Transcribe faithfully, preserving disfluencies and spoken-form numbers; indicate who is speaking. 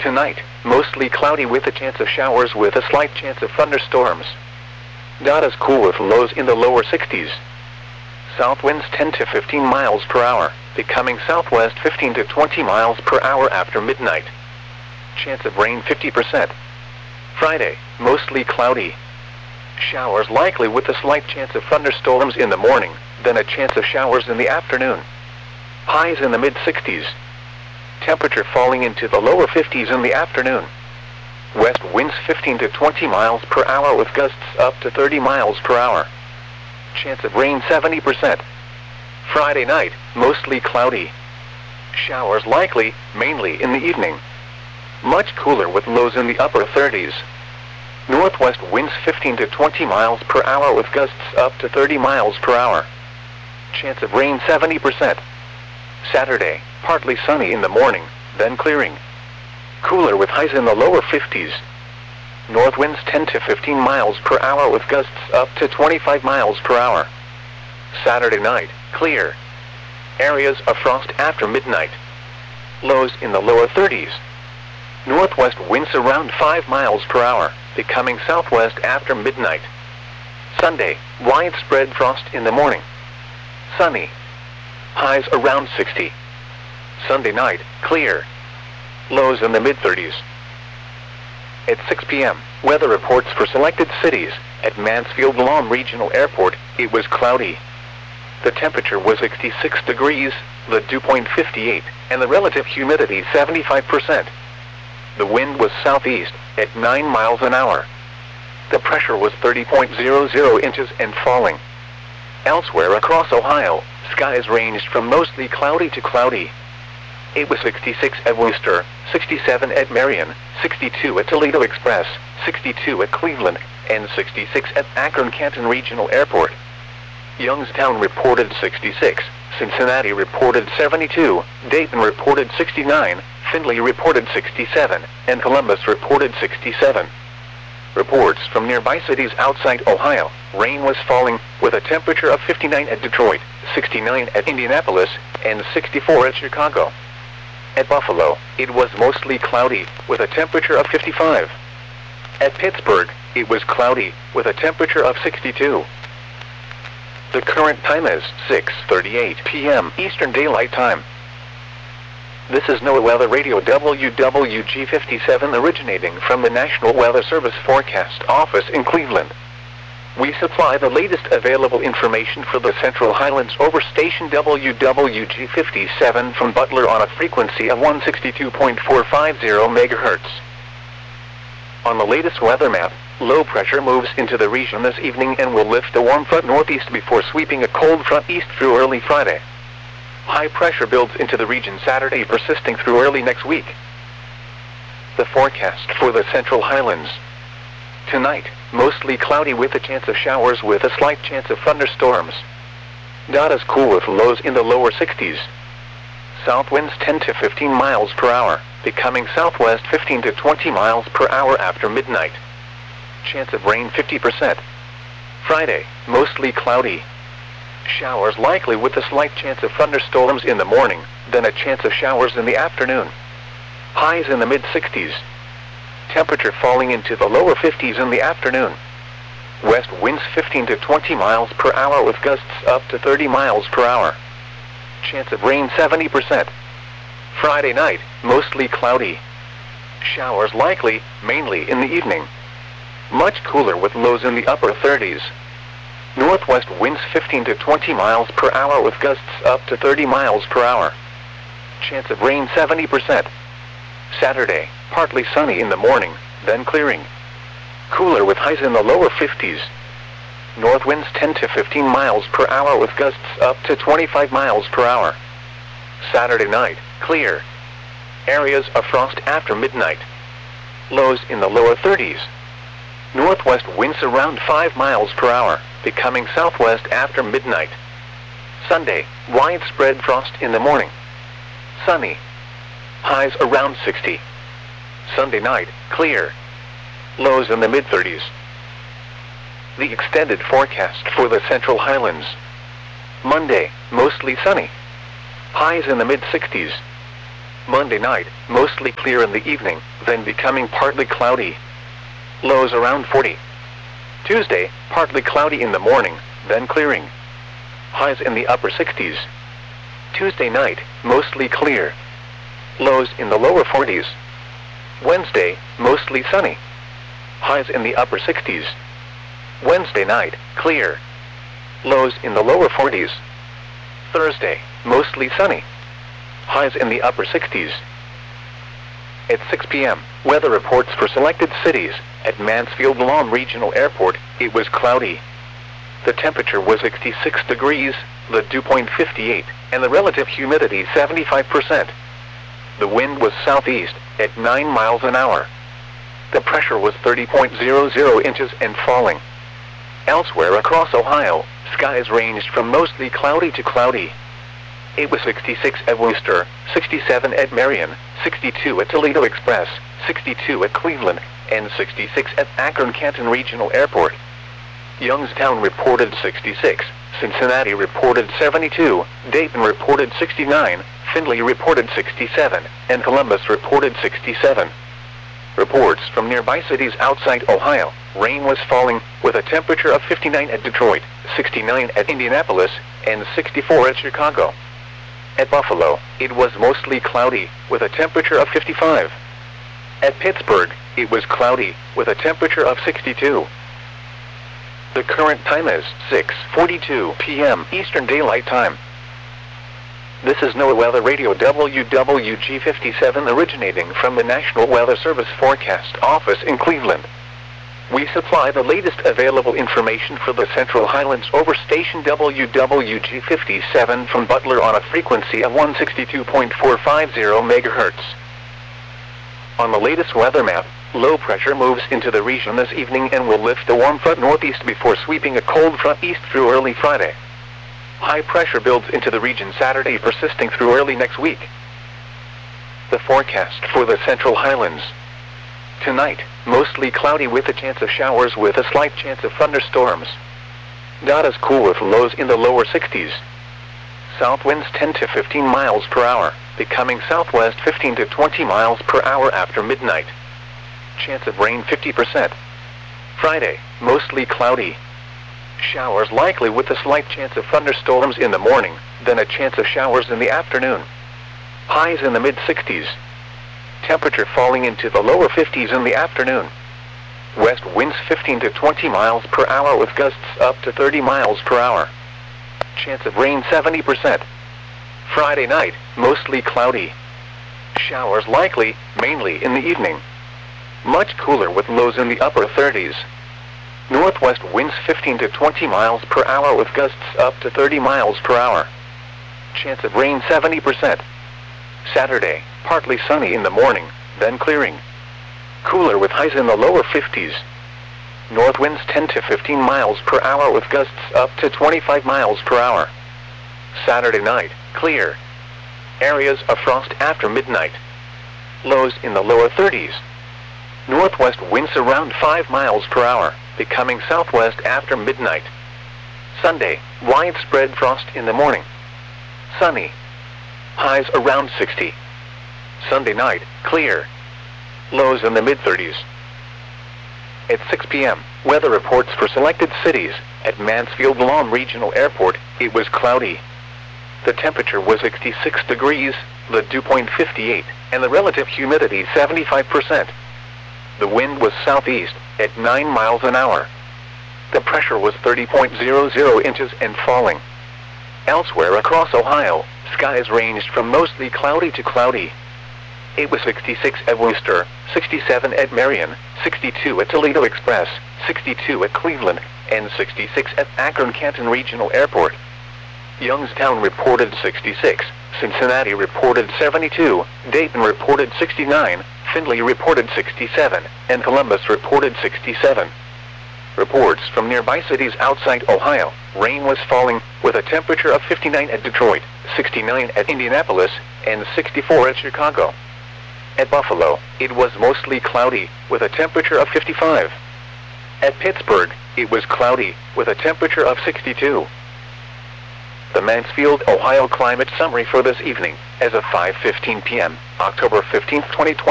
Speaker 1: Tonight, mostly cloudy with a chance of showers with a slight chance of thunderstorms. Data's cool with lows in the lower sixties. South winds ten to fifteen miles per hour, becoming southwest fifteen to twenty miles per hour after midnight. Chance of rain fifty percent. Friday, mostly cloudy. Showers likely with a slight chance of thunderstorms in the morning, then a chance of showers in the afternoon. Highs in the mid sixties. Temperature falling into the lower fifties in the afternoon. West winds fifteen to twenty miles per hour with gusts up to thirty miles per hour. Chance of rain seventy percent. Friday night, mostly cloudy. Showers likely, mainly in the evening. Much cooler with lows in the upper thirties. Northwest winds fifteen to twenty miles per hour with gusts up to thirty miles per hour. Chance of rain seventy percent. Saturday, partly sunny in the morning, then clearing. Cooler with highs in the lower fifties. North winds ten to fifteen miles per hour with gusts up to twenty-five miles per hour. Saturday night, clear. Areas of frost after midnight. Lows in the lower thirties. Northwest winds around five miles per hour, becoming southwest after midnight. Sunday, widespread frost in the morning. Sunny. Highs around sixty. Sunday night, clear. Lows in the mid thirties. At six p m, weather reports for selected cities. At Mansfield-Lam Regional Airport, it was cloudy. The temperature was sixty-six degrees, the dew point fifty-eight, and the relative humidity seventy-five percent. The wind was southeast, at nine miles an hour. The pressure was thirty point zero zero inches and falling. Elsewhere across Ohio, skies ranged from mostly cloudy to cloudy. It was sixty-six at Worcester, sixty-seven at Marion, sixty-two at Toledo Express, sixty-two at Cleveland, and sixty-six at Akron-Canton Regional Airport. Youngstown reported sixty-six, Cincinnati reported seventy-two, Dayton reported sixty-nine, Findlay reported sixty-seven, and Columbus reported sixty-seven. Reports from nearby cities outside Ohio, rain was falling, with a temperature of fifty-nine at Detroit, sixty-nine at Indianapolis, and sixty-four at Chicago. At Buffalo, it was mostly cloudy, with a temperature of fifty-five. At Pittsburgh, it was cloudy, with a temperature of sixty-two. The current time is six thirty-eight p m Eastern Daylight Time. This is NOAA Weather Radio W W G fifty-seven originating from the National Weather Service Forecast Office in Cleveland. We supply the latest available information for the Central Highlands over station W W G fifty-seven from Butler on a frequency of one sixty-two point four five zero megahertz. On the latest weather map, low pressure moves into the region this evening and will lift a warm front northeast before sweeping a cold front east through early Friday. High pressure builds into the region Saturday, persisting through early next week. The forecast for the Central Highlands. Tonight, mostly cloudy with a chance of showers with a slight chance of thunderstorms. Data's cool with lows in the lower sixties. South winds ten to fifteen miles per hour, becoming southwest fifteen to twenty miles per hour after midnight. Chance of rain fifty percent. Friday, mostly cloudy. Showers likely with a slight chance of thunderstorms in the morning, then a chance of showers in the afternoon. Highs in the mid sixties. Temperature falling into the lower fifties in the afternoon. West winds fifteen to twenty miles per hour with gusts up to thirty miles per hour. Chance of rain seventy percent. Friday night, mostly cloudy. Showers likely, mainly in the evening. Much cooler with lows in the upper thirties. Northwest winds fifteen to twenty miles per hour with gusts up to thirty miles per hour. Chance of rain seventy percent. Saturday, partly sunny in the morning, then clearing. Cooler with highs in the lower fifties. North winds ten to fifteen miles per hour with gusts up to twenty-five miles per hour. Saturday night, clear. Areas of frost after midnight. Lows in the lower thirties. Northwest winds around five miles per hour, becoming southwest after midnight. Sunday, widespread frost in the morning. Sunny. Highs around sixty. Sunday night, clear. Lows in the mid thirties. The extended forecast for the Central Highlands. Monday, mostly sunny. Highs in the mid sixties. Monday night, mostly clear in the evening, then becoming partly cloudy. Lows around forty. Tuesday, partly cloudy in the morning, then clearing. Highs in the upper sixties. Tuesday night, mostly clear. Lows in the lower forties. Wednesday, mostly sunny. Highs in the upper sixties. Wednesday night, clear. Lows in the lower forties. Thursday, mostly sunny. Highs in the upper sixties. At six p m, weather reports for selected cities. At Mansfield Lawn Regional Airport, it was cloudy. The temperature was sixty-six degrees, the dew point fifty-eight, and the relative humidity seventy-five percent. The wind was southeast, at nine miles an hour. The pressure was thirty point zero zero inches and falling. Elsewhere across Ohio, skies ranged from mostly cloudy to cloudy. It was sixty-six at Wooster, sixty-seven at Marion, sixty-two at Toledo Express, sixty-two at Cleveland, and sixty-six at Akron-Canton Regional Airport. Youngstown reported sixty-six, Cincinnati reported seventy-two, Dayton reported sixty-nine, Findlay reported sixty-seven, and Columbus reported sixty-seven. Reports from nearby cities outside Ohio, rain was falling, with a temperature of fifty-nine at Detroit, sixty-nine at Indianapolis, and sixty-four at Chicago. At Buffalo, it was mostly cloudy, with a temperature of fifty-five. At Pittsburgh, it was cloudy, with a temperature of sixty-two. The current time is six forty-two p m Eastern Daylight Time. This is NOAA Weather Radio W W G fifty-seven originating from the National Weather Service Forecast Office in Cleveland. We supply the latest available information for the Central Highlands over station W W G fifty-seven from Butler on a frequency of one sixty-two point four five zero megahertz. On the latest weather map, low pressure moves into the region this evening and will lift a warm front northeast before sweeping a cold front east through early Friday. High pressure builds into the region Saturday, persisting through early next week. The forecast for the Central Highlands. Tonight, mostly cloudy with a chance of showers with a slight chance of thunderstorms. Not as cool with lows in the lower sixties. South winds ten to fifteen miles per hour, becoming southwest fifteen to twenty miles per hour after midnight. Chance of rain fifty percent. Friday, mostly cloudy. Showers likely with a slight chance of thunderstorms in the morning, then a chance of showers in the afternoon. Highs in the mid sixties. Temperature falling into the lower fifties in the afternoon. West winds fifteen to twenty miles per hour with gusts up to thirty miles per hour. Chance of rain seventy percent. Friday night, mostly cloudy. Showers likely, mainly in the evening. Much cooler with lows in the upper thirties. Northwest winds fifteen to twenty miles per hour with gusts up to thirty miles per hour. Chance of rain seventy percent. Saturday, partly sunny in the morning, then clearing. Cooler with highs in the lower fifties. North winds ten to fifteen miles per hour with gusts up to twenty-five miles per hour. Saturday night, clear. Areas of frost after midnight. Lows in the lower thirties. Northwest winds around five miles per hour, becoming southwest after midnight. Sunday, widespread frost in the morning. Sunny. Highs around sixty. Sunday night, clear. Lows in the mid thirties. At six p m, weather reports for selected cities. At Mansfield Lawn Regional Airport, it was cloudy. The temperature was sixty-six degrees, the dew point fifty-eight, and the relative humidity seventy-five percent. The wind was southeast, at nine miles an hour. The pressure was thirty point zero zero inches and falling. Elsewhere across Ohio, skies ranged from mostly cloudy to cloudy. It was sixty-six at Wooster, sixty-seven at Marion, sixty-two at Toledo Express, sixty-two at Cleveland, and sixty-six at Akron-Canton Regional Airport. Youngstown reported sixty-six, Cincinnati reported seventy-two, Dayton reported sixty-nine, Findlay reported sixty-seven, and Columbus reported sixty-seven. Reports from nearby cities outside Ohio, rain was falling, with a temperature of fifty-nine at Detroit, sixty-nine at Indianapolis, and sixty-four at Chicago. At Buffalo, it was mostly cloudy, with a temperature of fifty-five. At Pittsburgh, it was cloudy, with a temperature of sixty-two. The Mansfield, Ohio climate summary for this evening, as of five fifteen p m, October fifteenth, twenty twenty.